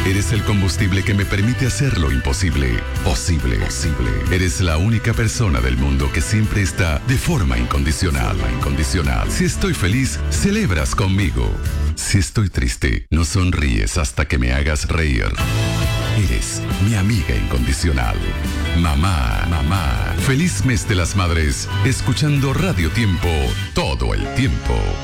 Eres el combustible que me permite hacer lo imposible posible. Eres la única persona del mundo que siempre está de forma incondicional. Si estoy feliz, celebras conmigo. Si estoy triste, no sonríes hasta que me hagas reír. Eres mi amiga incondicional. Mamá. Feliz mes de las madres, escuchando Radio Tiempo todo el tiempo.